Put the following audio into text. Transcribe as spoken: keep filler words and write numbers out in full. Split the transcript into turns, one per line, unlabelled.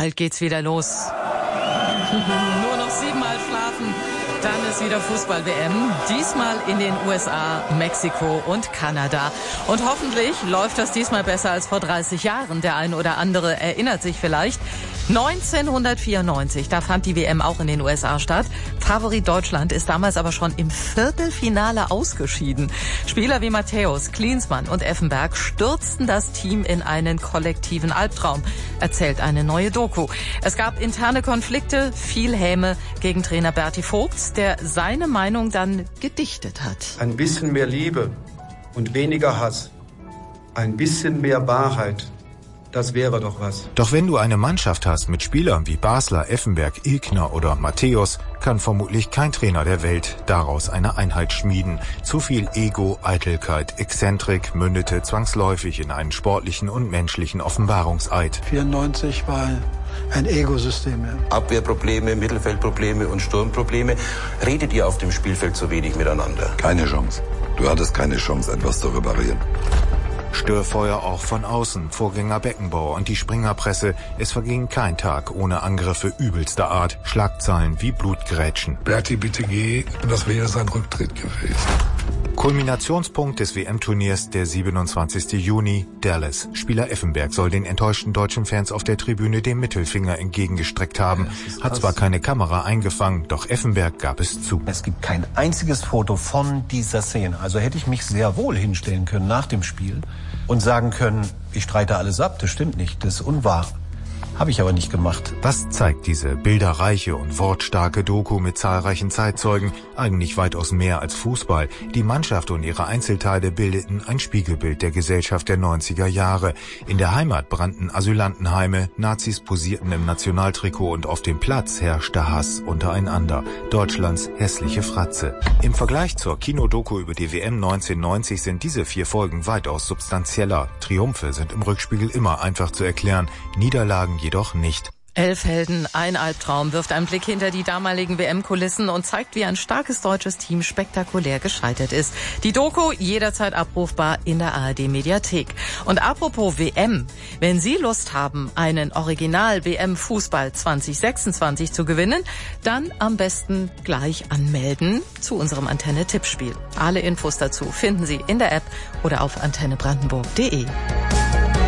bald geht's wieder los. Nur noch siebenmal schlafen, dann ist wieder Fußball-W M. Diesmal in den U S A, Mexiko und Kanada. Und hoffentlich läuft das diesmal besser als vor dreißig Jahren. Der ein oder andere erinnert sich vielleicht. neunzehnhundertvierundneunzig, da fand die W M auch in den U S A statt. Favorit Deutschland ist damals aber schon im Viertelfinale ausgeschieden. Spieler wie Matthäus, Klinsmann und Effenberg stürzten das Team in einen kollektiven Albtraum, erzählt eine neue Doku. Es gab interne Konflikte, viel Häme gegen Trainer Berti Vogts, der seine Meinung dann gedichtet hat.
Ein bisschen mehr Liebe und weniger Hass. Ein bisschen mehr Wahrheit. Das wäre doch was.
Doch wenn du eine Mannschaft hast mit Spielern wie Basler, Effenberg, Ilkner oder Matthäus, kann vermutlich kein Trainer der Welt daraus eine Einheit schmieden. Zu viel Ego, Eitelkeit, Exzentrik mündete zwangsläufig in einen sportlichen und menschlichen Offenbarungseid.
vierundneunzig war ein Ego-System. Ja.
Abwehrprobleme, Mittelfeldprobleme und Sturmprobleme. Redet ihr auf dem Spielfeld so wenig miteinander?
Keine Chance. Du hattest keine Chance, etwas zu reparieren.
Störfeuer auch von außen, Vorgänger Beckenbauer und die Springerpresse. Es verging kein Tag ohne Angriffe übelster Art, Schlagzeilen wie Blutgrätschen.
Berti, bitte geh, das wäre sein Rücktritt gewesen.
Kulminationspunkt des W M-Turniers, der siebenundzwanzigsten Juni, Dallas. Spieler Effenberg soll den enttäuschten deutschen Fans auf der Tribüne den Mittelfinger entgegengestreckt haben. Hat zwar keine Kamera eingefangen, doch Effenberg gab es zu.
Es gibt kein einziges Foto von dieser Szene. Also hätte ich mich sehr wohl hinstellen können nach dem Spiel und sagen können, ich streite alles ab, das stimmt nicht, das ist unwahr. Habe ich aber nicht gemacht.
Was zeigt diese bilderreiche und wortstarke Doku mit zahlreichen Zeitzeugen? Eigentlich weitaus mehr als Fußball. Die Mannschaft und ihre Einzelteile bildeten ein Spiegelbild der Gesellschaft der neunziger Jahre. In der Heimat brannten Asylantenheime, Nazis posierten im Nationaltrikot und auf dem Platz herrschte Hass untereinander. Deutschlands hässliche Fratze. Im Vergleich zur Kinodoku über die W M neunzehnhundertneunzig sind diese vier Folgen weitaus substanzieller. Triumphe sind im Rückspiegel immer einfach zu erklären, Niederlagen jedoch nicht.
Elf Helden, ein Albtraum, wirft einen Blick hinter die damaligen W M-Kulissen und zeigt, wie ein starkes deutsches Team spektakulär gescheitert ist. Die Doku jederzeit abrufbar in der A R D-Mediathek. Und apropos W M, wenn Sie Lust haben, einen Original-W M-Fußball zwanzig sechsundzwanzig zu gewinnen, dann am besten gleich anmelden zu unserem Antenne-Tippspiel. Alle Infos dazu finden Sie in der App oder auf antenne brandenburg punkt de.